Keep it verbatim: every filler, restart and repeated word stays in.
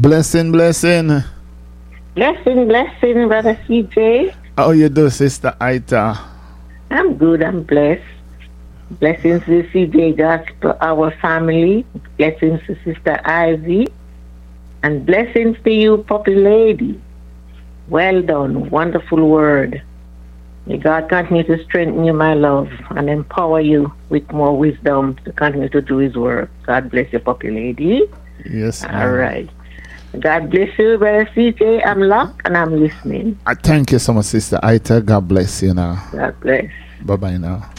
Blessing, blessing. Blessing, blessing, Brother C J. How you do, Sister Ita? I'm good, I'm blessed. Blessings to C J Gospel, our family. Blessings to Sister Ivy. And blessings to you, Puppy Lady. Well done, wonderful word. May God continue to strengthen you, my love, and empower you with more wisdom to continue to do his work. God bless you, Puppy Lady. Yes, ma'am. All right. God bless you, Brother C J. I'm locked and I'm listening. I thank you so much, Sister Ita. God bless you now. God bless. Bye-bye now.